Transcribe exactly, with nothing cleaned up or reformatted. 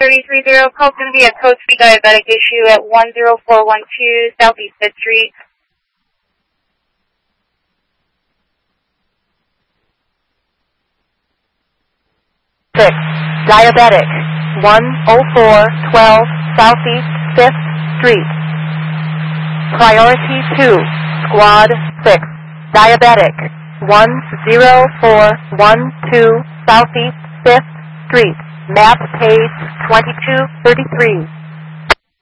three three zero, call's going to be a code three diabetic issue at one zero four one two Southeast fifth Street. six, diabetic, one oh four twelve Southeast fifth Street. Priority two, Squad six, diabetic, one zero four one two Southeast fifth Street. Map page twenty-two thirty-three.